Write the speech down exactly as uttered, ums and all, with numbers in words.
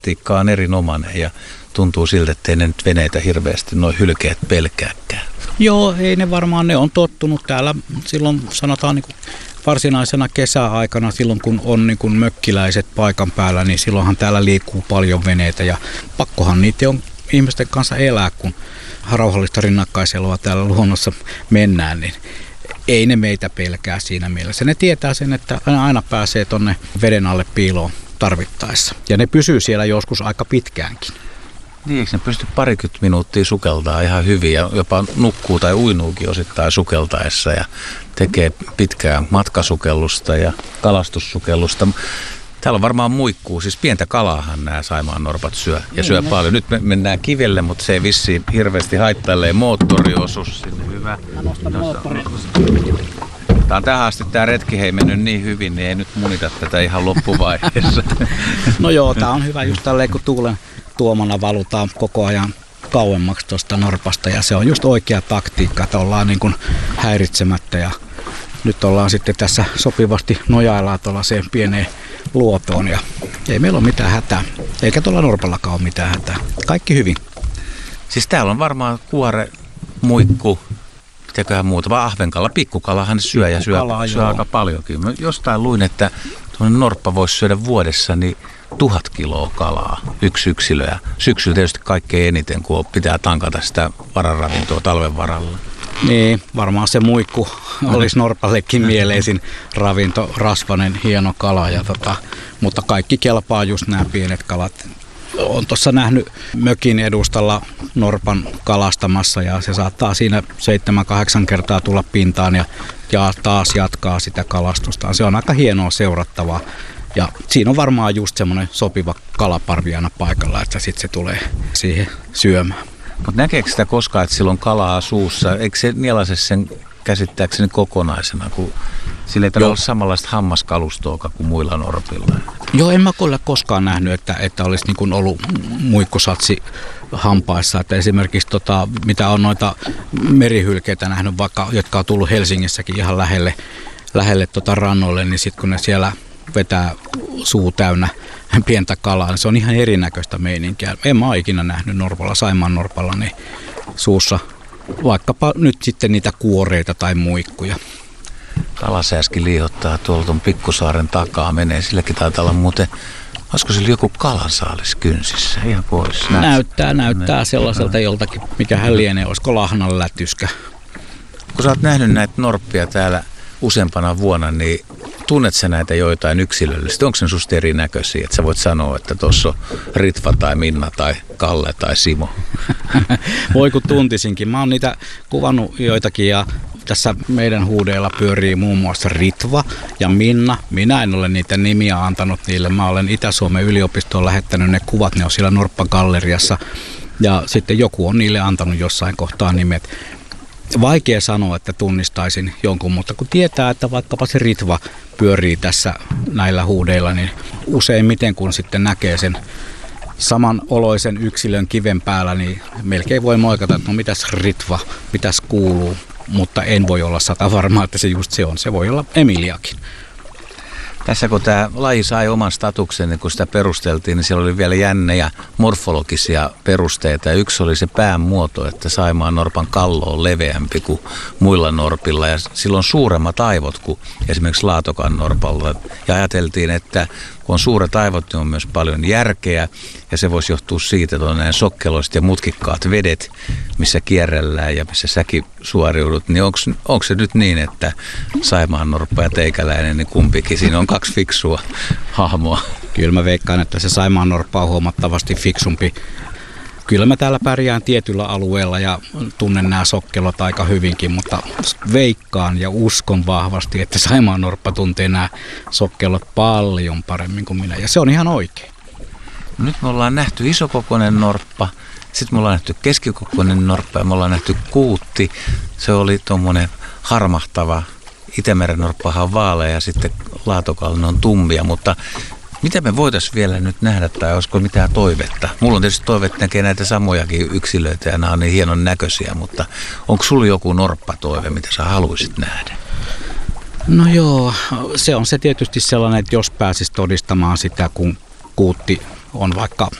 Tiikka on erinomainen ja tuntuu siltä, että ei ne nyt veneitä hirveästi nuo hylkeet pelkääkään. Joo, ei ne varmaan, ne on tottunut täällä silloin sanotaan niin kuin varsinaisena kesäaikana, silloin kun on niin kuin mökkiläiset paikan päällä, niin silloinhan täällä liikkuu paljon veneitä ja pakkohan niitä on ihmisten kanssa elää, kun rauhallista rinnakkaiseloa täällä luonnossa mennään, niin ei ne meitä pelkää siinä mielessä. Ne tietää sen, että aina pääsee tonne veden alle piiloon tarvittaessa. Ja ne pysyy siellä joskus aika pitkäänkin. Niin, eikö ne pysty parikymmentä minuuttia sukeltaa ihan hyvin ja jopa nukkuu tai uinuukin osittain sukeltaessa ja tekee pitkää matkasukellusta ja kalastussukellusta. Täällä on varmaan muikkuu, siis pientä kalaahan nämä Saimaan norpat syö ja niin, syö ne paljon. Nyt me mennään kivelle, mutta se ei vissiin hirveästi haittailee moottoriosuus sinne. Hyvä. Mä nostan moottorin. Tämä on tähän asti tämä retki ei mennyt niin hyvin, niin ei nyt munita tätä ihan loppuvaiheessa. No joo, tämä on hyvä just tälleen, kun tuulen tuomana valutaan koko ajan kauemmaksi tuosta norpasta ja se on just oikea taktiikka, että ollaan niin kuin häiritsemättä ja nyt ollaan sitten tässä sopivasti nojaillaan tuollaiseen pieneen luotoon ja ei meillä ole mitään hätää, eikä tuolla norpallakaan ole mitään hätää. Kaikki hyvin. Siis täällä on varmaan kuore, muikku, mitäköhän muuta, vaan ahvenkala, pikkukalahan ne syö ja syö, Kala, syö aika paljonkin. Mä jostain luin, että tuollainen norppa voisi syödä vuodessa niin tuhat kiloa kalaa, yksi yksilö. Ja syksyllä tietysti kaikkein eniten, kun pitää tankata sitä vararavintoa talven varalla. Niin, varmaan se muikku olisi norpallekin mieleisin ravinto, rasvainen, hieno kala. Ja tota, mutta kaikki kelpaa just nämä pienet kalat. Olen tuossa nähnyt mökin edustalla norpan kalastamassa ja se saattaa siinä seitsemän kahdeksan kertaa tulla pintaan ja, ja taas jatkaa sitä kalastustaan. Se on aika hienoa seurattavaa. Ja siinä on varmaan just semmoinen sopiva kalaparvi aina paikalla, että sitten se tulee siihen syömään. Mutta näkeekö sitä koskaan, että sillä on kalaa suussa? Eikö se nielaise sen käsittääkseni kokonaisena, kun sillä ei ole samanlaista hammaskalustoa kuin muilla norpilla? Joo, en mä kyllä koskaan nähnyt, että, että olisi niin kuin ollut muikkusatsi hampaissa. Että esimerkiksi tota, mitä on noita merihylkeitä nähnyt, vaikka, jotka on tullut Helsingissäkin ihan lähelle, lähelle tota rannoille, niin sitten kun ne siellä vetää suu täynnä pientä kalaa, niin se on ihan erinäköistä meininkiä. En mä ole ikinä nähnyt norpalla, Saimaan norpalla, niin suussa vaikkapa nyt sitten niitä kuoreita tai muikkuja. Kalasääski liihottaa tuolta tuon Pikkusaaren takaa, menee. Silläkin taitaa olla muuten, olisiko sillä joku kalansaalis kynsissä? Ihan pois. Näyttää, näyttää sellaiselta joltakin, mikä hän lienee, olisiko lahnan lätyskä. Kun sä oot nähnyt näitä norppia täällä useampana vuonna, niin tunnet sä näitä joitain yksilöllisesti? Onko ne susta erinäköisiä, että sä voit sanoa, että tuossa on Ritva tai Minna tai Kalle tai Simo? Voi kun tuntisinkin. Mä oon niitä kuvannut joitakin ja tässä meidän huudeilla pyörii muun muassa Ritva ja Minna. Minä en ole niitä nimiä antanut niille. Mä olen Itä-Suomen yliopistoon lähettänyt ne kuvat, ne on siellä Norppagalleriassa. Ja sitten joku on niille antanut jossain kohtaa nimet. Vaikea sanoa, että tunnistaisin jonkun, mutta kun tietää, että vaikkapa se Ritva pyörii tässä näillä huudeilla, niin useimmiten kun sitten näkee sen saman oloisen yksilön kiven päällä, niin melkein voi moikata, että no mitäs Ritva, mitäs kuuluu, mutta en voi olla sata varma, että se just se on. Se voi olla Emiliakin. Tässä kun tämä laji sai oman statuksen, niin kun sitä perusteltiin, niin siellä oli vielä jännejä morfologisia perusteita. Ja yksi oli se pään muoto, että Saimaan norpan kallo on leveämpi kuin muilla norpilla. Ja sillä on suuremmat aivot kuin esimerkiksi Laatokan norpalla. Ja ajateltiin, että kun on suuret aivot, niin on myös paljon järkeä. Ja se voisi johtua siitä, että on näin sokkeloiset ja mutkikkaat vedet, missä kierrellään ja missä säkin suoriudut. Niin onko se nyt niin, että Saimaan norppa ja teikäläinen, niin kumpikin siinä on kaksi fiksua hahmoa? Kyllä mä veikkaan, että se Saimaan norppa on huomattavasti fiksumpi. Kyllä mä täällä pärjään tietyllä alueella ja tunnen nämä sokkelot aika hyvinkin, mutta veikkaan ja uskon vahvasti, että Saimaan norppa tuntee nämä sokkelot paljon paremmin kuin minä. Ja se on ihan oikein. Nyt me ollaan nähty isokokoinen norppa, sitten me ollaan nähty keskikokoinen norppa ja me ollaan nähty kuutti. Se oli tuommoinen harmahtava. Itämeren norppahan on vaalea ja sitten Laatokallinen on tummia, mutta mitä me voitaisiin vielä nyt nähdä tai olisiko mitään toivetta? Mulla on tietysti toive, että näkee näitä samojakin yksilöitä ja nämä on niin hienon näköisiä, mutta onko sulla joku norppatoive, mitä sä haluaisit nähdä? No joo, se on se tietysti sellainen, että jos pääsisi todistamaan sitä, kun kuutti on vaikka